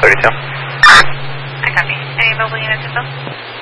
32. I copy. Any mobile units at Bill?